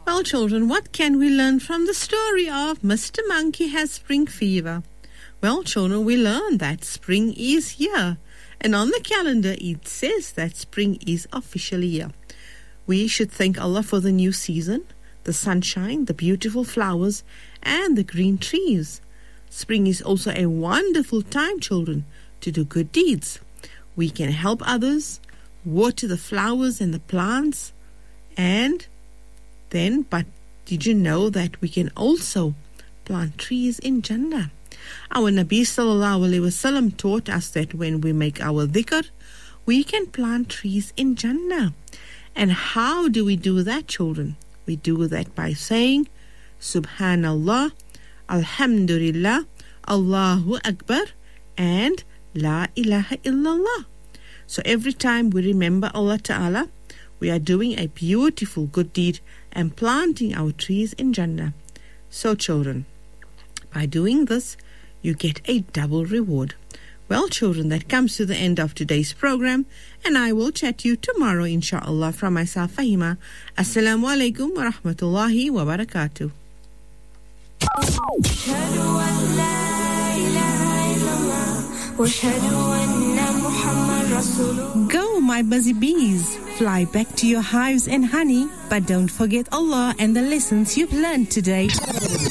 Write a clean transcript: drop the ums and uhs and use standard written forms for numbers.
Well, children, what can we learn from the story of Mr. Monkey Has Spring Fever? Well, children, we learn that spring is here. And on the calendar, it says that spring is officially here. We should thank Allah for the new season, the sunshine, the beautiful flowers, and the green trees. Spring is also a wonderful time, children, to do good deeds. We can help others, water the flowers and the plants, but did you know that we can also plant trees in Jannah? Our Nabi sallallahu alaihi wasallam taught us that when we make our dhikr, we can plant trees in Jannah. And how do we do that, children? We do that by saying Subhanallah, Alhamdulillah, Allahu Akbar, and La ilaha illallah. So every time we remember Allah Ta'ala, we are doing a beautiful good deed and planting our trees in Jannah. So children, by doing this, you get a double reward. Well, children, that comes to the end of today's program, and I will chat to you tomorrow, inshallah, from myself, Fahima. Assalamu alaikum wa rahmatullahi wa barakatuh. Go, my busy bees. Fly back to your hives and honey, but don't forget Allah and the lessons you've learned today.